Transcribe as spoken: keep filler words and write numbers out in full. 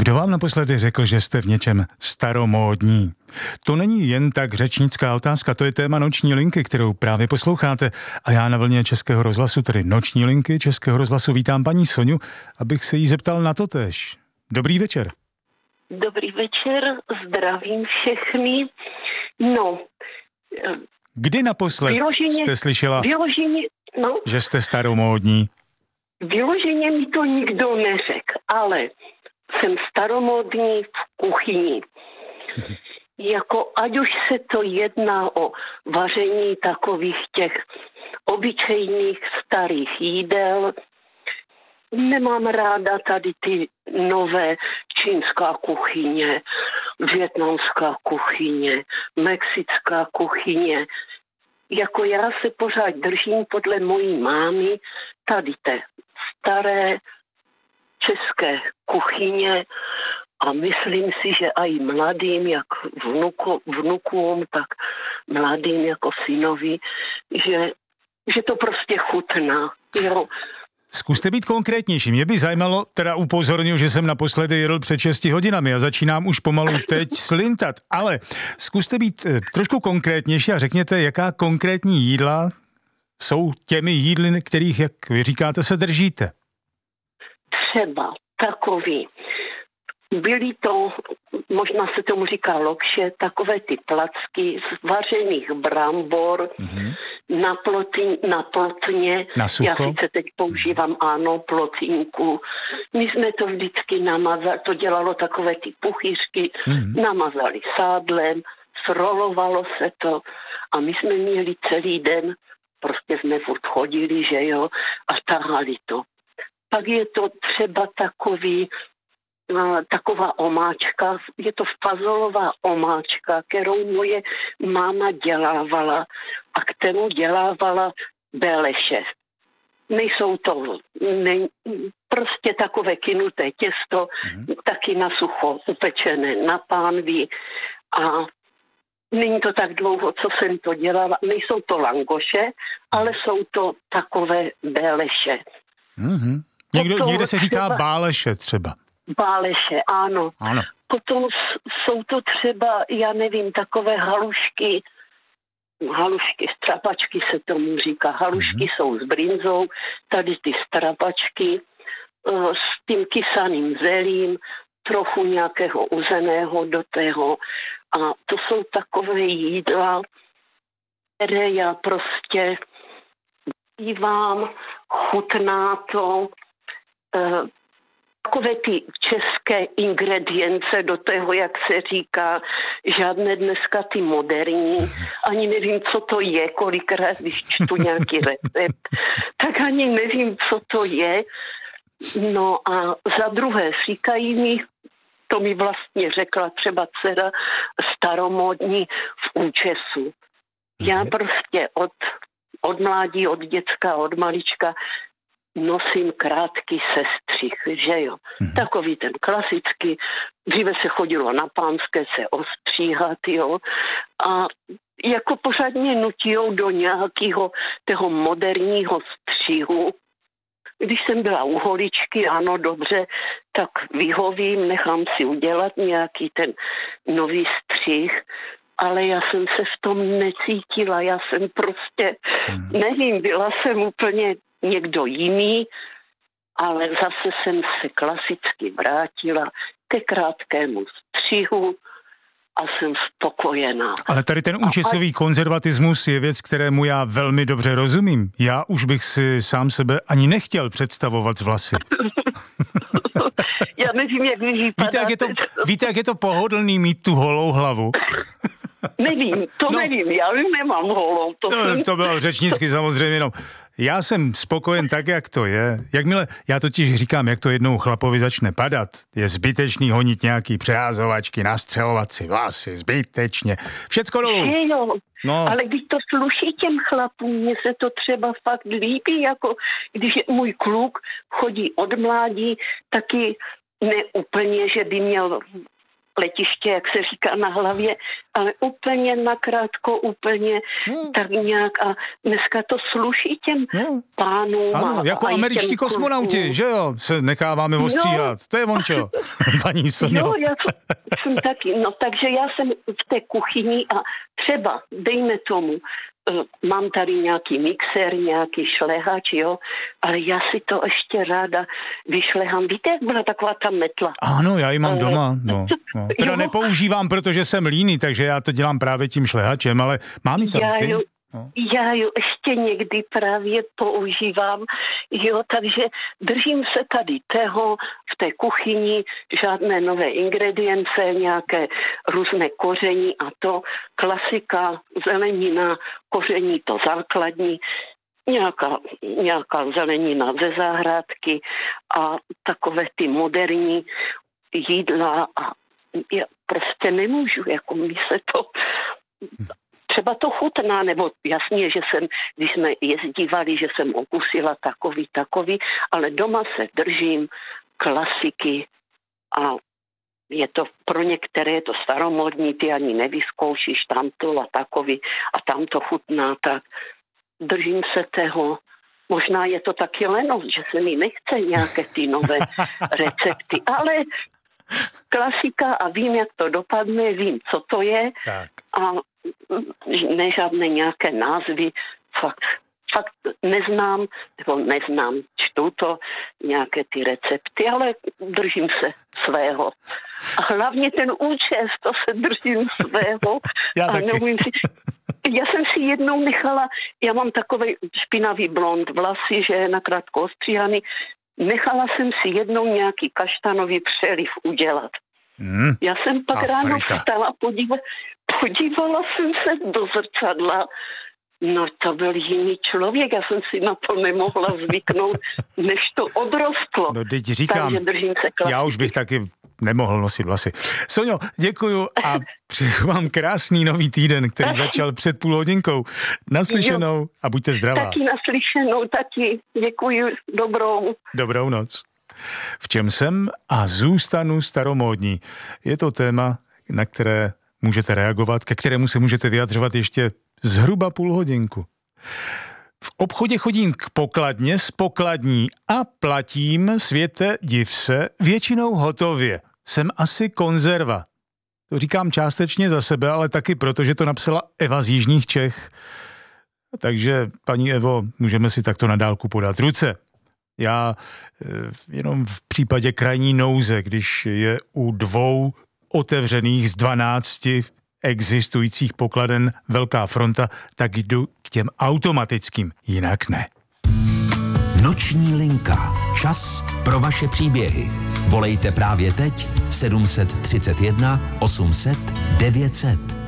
Kdo vám naposledy řekl, že jste v něčem staromódní? To není jen tak řečnická otázka, to je téma Noční linky, kterou právě posloucháte. A já na vlně Českého rozhlasu, tedy Noční linky Českého rozhlasu, vítám paní Soňu, abych se jí zeptal na totéž. Dobrý večer. Dobrý večer, zdravím všechny. No. Kdy naposled vyloženě, jste slyšela, vyloženě, no, že jste staromódní? Vyloženě mi to nikdo neřekl, ale jsem staromódní v kuchyni. Jako ať už se to jedná o vaření takových těch obyčejných starých jídel, nemám ráda tady ty nové čínská kuchyně, vietnamská kuchyně, mexická kuchyně. Jako já se pořád držím podle mojí mámy tady té staré české kuchyně a myslím si, že i mladým, jak vnuku, vnukům, tak mladým jako synovi, že, že to prostě chutná. Jo. Zkuste být konkrétnější. Mě by zajímalo, teda upozorňuji, že jsem naposledy jedl před šesti hodinami a začínám už pomalu teď slintat, ale zkuste být trošku konkrétnější a řekněte, jaká konkrétní jídla jsou těmi jídly, kterých, jak vy říkáte, se držíte. Třeba takový. Byly to, možná se tomu říká lokše, takové ty placky z vařených brambor, mm-hmm. na, plotí, na plotně. Na sucho? Já sice teď používám, ano, plotínku. My jsme to vždycky namazali, to dělalo takové ty puchýřky, mm-hmm. namazali sádlem, srolovalo se to a my jsme měli celý den, prostě jsme furt chodili, že jo, a tahali to. Pak je to třeba takový, taková omáčka, je to fazolová omáčka, kterou moje máma dělávala a kterou dělávala béleše. Nejsou to ne, prostě takové kynuté těsto, mm. taky na sucho upečené na pánvi a není to tak dlouho, co jsem to dělala. Nejsou to langoše, ale jsou to takové béleše. Mm-hmm. Někdo, někde se říká třeba báleše třeba. Báleše, ano. ano. Potom jsou to třeba, já nevím, takové halušky, halušky, strapačky se tomu říká. Halušky mm-hmm. jsou s brinzou, tady ty strapačky s tím kysaným zelím, trochu nějakého uzeného do tého. A to jsou takové jídla, které já prostě dívám, chutná to, takové ty české ingredience do toho, jak se říká, žádné dneska ty moderní, ani nevím, co to je, kolikrát, když čtu nějaký recept, tak ani nevím, co to je. No a za druhé říkají mi, to mi vlastně řekla třeba dcera staromódní v účesu. Já prostě od, od mládí, od děcka, od malička nosím krátký sestřih, že jo. Mm. Takový ten klasický, dříve se chodilo na pánské se ostříhat, jo. A jako pořádně nutijou do nějakého toho moderního střihu. Když jsem byla u holičky, ano, dobře, tak vyhovím, nechám si udělat nějaký ten nový střih, ale já jsem se v tom necítila, já jsem prostě, mm. nevím, byla jsem úplně někdo jiný, ale zase jsem se klasicky vrátila ke krátkému střihu a jsem spokojená. Ale tady ten účesový a... konzervatismus je věc, kterému já velmi dobře rozumím. Já už bych si sám sebe ani nechtěl představovat z vlasy. Já nevím, jak vy vypadáte. Víte, jak je to, víte, jak je to pohodlný mít tu holou hlavu? Nevím, to no, nevím, já nemám holou. To, no, jsem... to bylo řečnicky samozřejmě, no. Já jsem spokojen tak, jak to je. Jakmile, já totiž říkám, jak to jednou chlapovi začne padat, je zbytečný honit nějaký přeházovačky, nastřelovat si vlasy, zbytečně. Všecko dolů. Jo, no. Ale když to sluší těm chlapům, mně se to třeba fakt líbí, jako když můj kluk chodí od mládí, taky ne úplně, že by měl letiště, jak se říká, na hlavě, ale úplně nakrátko, úplně hmm. tak nějak a dneska to sluší těm hmm. pánům. Ano, a, jako a američtí kosmonauti, že jo, se necháváme ostříhat. No, to je ončo, paní Sonjo. Jo, já jsem taky, no takže já jsem v té kuchyni a třeba, dejme tomu, mám tady nějaký mixér, nějaký šlehač, jo, ale já si to ještě ráda vyšlehám. Víte, jak byla taková ta metla? Ano, já ji mám doma, no. no. Teda jo. nepoužívám, protože jsem líný, takže já to dělám právě tím šlehačem, ale mám ji tam. Já ju, no. já ju ještě někdy právě používám, jo, takže držím se tady tého v té kuchyni, žádné nové ingredience, nějaké různé koření a to, klasika, zelenina, koření to základní, nějaká, nějaká zelenina ze zahrádky a takové ty moderní jídla a já prostě nemůžu, jako mi se to... Třeba to chutná, nebo jasně, že jsem, když jsme jezdívali, že jsem okusila takový, takový, ale doma se držím klasiky a je to pro některé je to staromodní, ty ani nevyzkoušíš tamto a takový a tam to chutná, tak držím se toho. Možná je to taky lenost, že se mi nechce nějaké ty nové recepty, ale klasika a vím, jak to dopadne, vím, co to je tak. A ne žádné nějaké názvy, fakt, fakt neznám, nebo neznám, čtu to, nějaké ty recepty, ale držím se svého. A hlavně ten účest, to se držím svého. Já a neumím si... Já jsem si jednou nechala, já mám takový špinavý blond vlasy, že je nakrátko ostříhaný, nechala jsem si jednou nějaký kaštanový přeliv udělat. Hmm. Já jsem pak Afrika. ráno vstala, podívala, podívala jsem se do zrcadla, no to byl jiný člověk, já jsem si na to nemohla zvyknout, než to odrostlo. No teď říkám, já už bych taky nemohl nosit vlasy. Sonjo, děkuju a přeju vám krásný nový týden, který začal před půl hodinkou. Naslyšenou jo. A buďte zdravá. Taky naslyšenou, taky děkuju, dobrou. Dobrou noc. V čem jsem a zůstanu staromódní. Je to téma, na které můžete reagovat, ke kterému se můžete vyjadřovat ještě zhruba půl hodinku. V obchodě chodím k pokladně s pokladní a platím, světe, div se, většinou hotově. Jsem asi konzerva. To říkám částečně za sebe, ale taky proto, že to napsala Eva z Jižních Čech. Takže, paní Evo, můžeme si takto na dálku podat ruce. Já jenom v případě krajní nouze, když je u dvou otevřených z dvanácti existujících pokladen velká fronta, tak jdu k těm automatickým, jinak ne. Noční linka. Čas pro vaše příběhy. Volejte právě teď sedm set třicet jedna osm set devět set.